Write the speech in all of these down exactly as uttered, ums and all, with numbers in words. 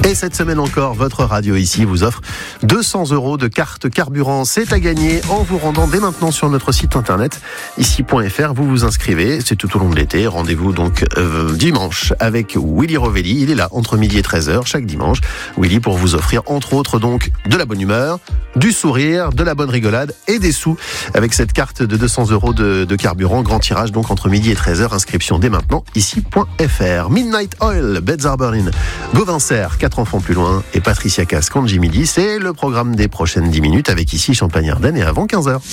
Et cette semaine encore, votre radio ici vous offre deux cents euros de carte carburant. C'est à gagner en vous rendant dès maintenant sur notre site internet ici point f r. Vous vous inscrivez, c'est tout au long de l'été. Rendez-vous donc euh, dimanche avec Willy Rovelli. Il est là entre midi et treize heures chaque dimanche. Willy pour vous offrir entre autres donc de la bonne humeur, du sourire, de la bonne rigolade et des sous avec cette carte de deux cents euros de, de carburant. Grand tirage donc entre midi et treize heures. Inscription dès maintenant ici point f r. Midnight Oil, Beds Are Burning, Gauvin Serre, quatre enfants plus loin et Patricia Cass, Kanji Midi. C'est le programme des prochaines dix minutes avec ici Champagne-Ardenne et avant quinze heures.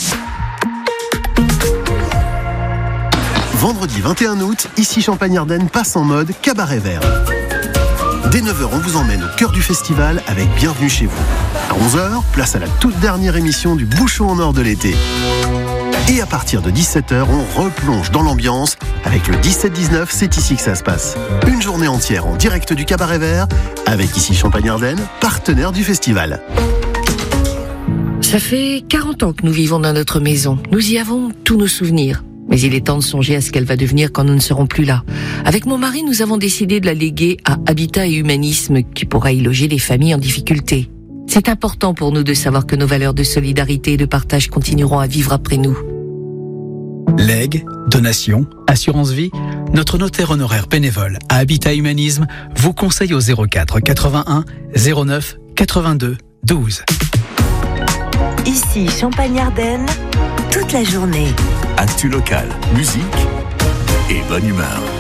Vendredi vingt et un août, ici Champagne-Ardenne passe en mode cabaret vert. Dès neuf heures, on vous emmène au cœur du festival avec Bienvenue chez vous. À onze heures, place à la toute dernière émission du Bouchon en or de l'été. Et à partir de dix-sept heures, on replonge dans l'ambiance avec le dix-sept dix-neuf, c'est ici que ça se passe. Une journée entière en direct du Cabaret Vert avec ici Champagne-Ardenne, partenaire du festival. Ça fait quarante ans que nous vivons dans notre maison. Nous y avons tous nos souvenirs. Mais il est temps de songer à ce qu'elle va devenir quand nous ne serons plus là. Avec mon mari, nous avons décidé de la léguer à Habitat et Humanisme qui pourra y loger les familles en difficulté. C'est important pour nous de savoir que nos valeurs de solidarité et de partage continueront à vivre après nous. Legs, donations, assurance vie, notre notaire honoraire bénévole à Habitat Humanisme vous conseille au zéro quatre quatre-vingt-un zéro neuf quatre-vingt-deux douze. Ici Champagne-Ardenne, toute la journée. Actu local, musique et bonne humeur.